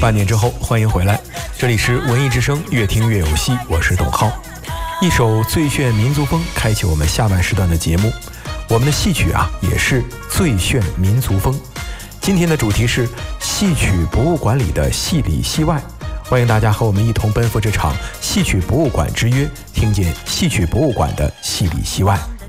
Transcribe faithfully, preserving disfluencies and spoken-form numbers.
半年之后，欢迎回来，这里是文艺之声，越听越有戏，我是董浩。一首最炫民族风开启我们下半时段的节目，我们的戏曲啊也是最炫民族风。今天的主题是戏曲博物馆里的戏里戏外，欢迎大家和我们一同奔赴这场戏曲博物馆之约，听见戏曲博物馆的戏里戏外。